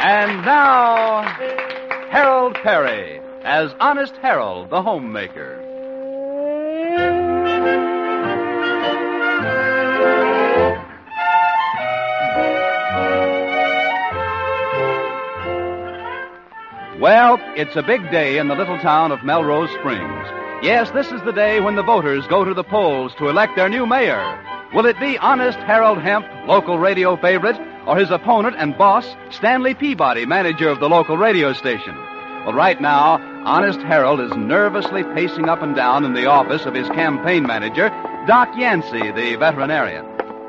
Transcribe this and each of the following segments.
And now, Harold Perry as Honest Harold, the homemaker. Well, it's a big day in the little town of Melrose Springs. Yes, this is the day when the voters go to the polls to elect their new mayor. Will it be Honest Harold Hemp, local radio favorite, or his opponent and boss, Stanley Peabody, manager of the local radio station? Well, right now, Honest Harold is nervously pacing up and down in the office of his campaign manager, Doc Yancey, the veterinarian.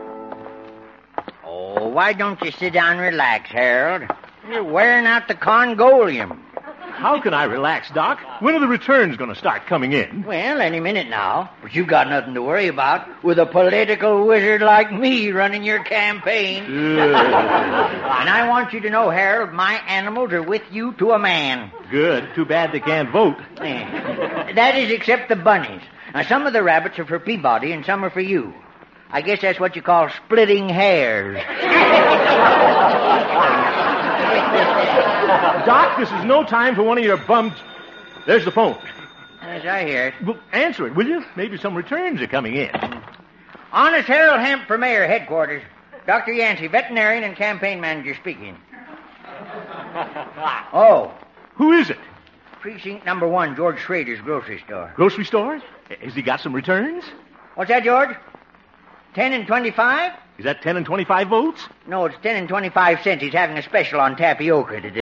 Oh, why don't you sit down and relax, Harold? You're wearing out the Congolium. How can I relax, Doc? When are the returns going to start coming in? Well, any minute now. But you've got nothing to worry about with a political wizard like me running your campaign. And I want you to know, Harold, my animals are with you to a man. Good. Too bad they can't vote. That is, except the bunnies. Now, some of the rabbits are for Peabody and some are for you. I guess that's what you call splitting hairs. Doc, this is no time for one of your bums. There's the phone. Yes, I hear it. Well, answer it, will you? Maybe some returns are coming in. Honest Harold Hemp for mayor headquarters. Dr. Yancey, veterinarian and campaign manager speaking. Oh. Who is it? Precinct number 1, George Schrader's grocery store. Grocery store? Has he got some returns? What's that, George? 10 and 25? Is that 10 and 25 votes? No, it's 10 and 25 cents. He's having a special on tapioca today.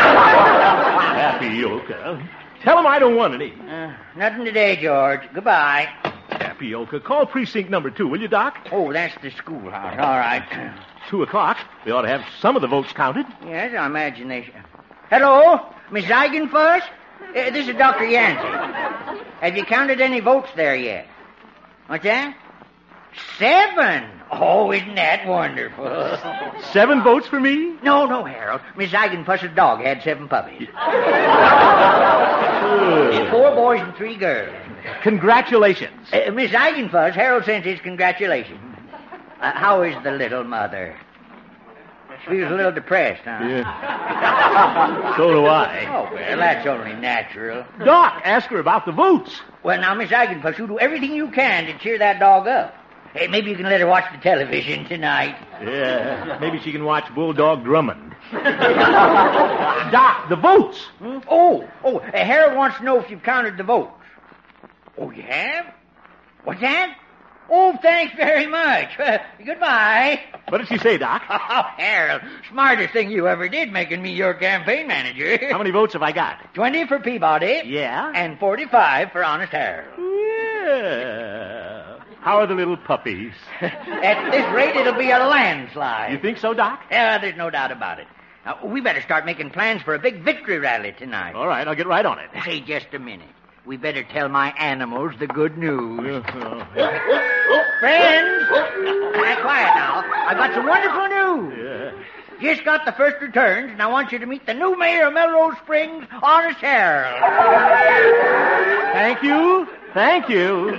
Tapioca? Tell him I don't want any. Nothing today, George. Goodbye. Tapioca. Call precinct number 2, will you, Doc? Oh, that's the schoolhouse. All right. 2 o'clock. We ought to have some of the votes counted. Yes, I imagine they should. Hello, Miss Eigenfuss? This is Dr. Yancey. Have you counted any votes there yet? What's that? 7. Oh, isn't that wonderful? 7 votes for me? No, Harold. Miss Eigenfuss's dog had 7 puppies. 4 boys and 3 girls. Congratulations. Miss Eigenfuss, Harold sends his congratulations. How is the little mother? She was a little depressed, huh? Yeah. So do I. Oh, well, that's only natural. Doc, ask her about the votes. Well, now, Miss Eigenfuss, you do everything you can to cheer that dog up. Hey, maybe you can let her watch the television tonight. Yeah, maybe she can watch Bulldog Drummond. Doc, the votes. Oh, Harold wants to know if you've counted the votes. Oh, you have? What's that? Oh, thanks very much. Goodbye. What did she say, Doc? Oh, Harold, smartest thing you ever did, making me your campaign manager. How many votes have I got? 20 for Peabody. Yeah? And 45 for Honest Harold. Yeah. How are the little puppies? At this rate, it'll be a landslide. You think so, Doc? Yeah, there's no doubt about it. Now, we better start making plans for a big victory rally tonight. All right, I'll get right on it. Hey, just a minute. We better tell my animals the good news. Friends, quiet now. I've got some wonderful news. Yeah. Just got the first returns, and I want you to meet the new mayor of Melrose Springs, Honest Harold. Thank you. Thank you.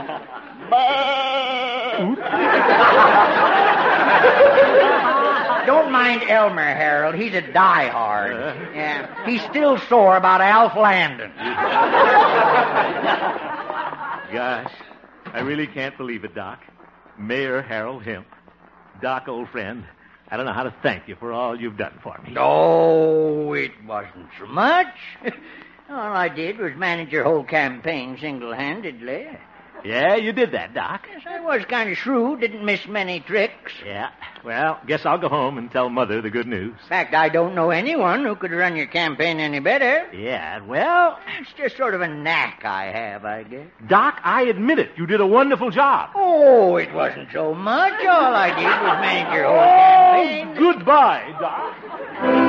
Don't mind Elmer, Harold. He's a diehard. Yeah. He's still sore about Alf Landon. Gosh, I really can't believe it, Doc. Mayor Harold Hemp. Doc, old friend, I don't know how to thank you for all you've done for me. Oh, it wasn't so much. All I did was manage your whole campaign single-handedly. Yeah, you did that, Doc. Yes, I was kind of shrewd, didn't miss many tricks. Yeah. Well, guess I'll go home and tell Mother the good news. In fact, I don't know anyone who could run your campaign any better. Yeah, well... It's just sort of a knack I have, I guess. Doc, I admit it. You did a wonderful job. Oh, it wasn't so much. All I did was manage your whole campaign. Goodbye, Doc.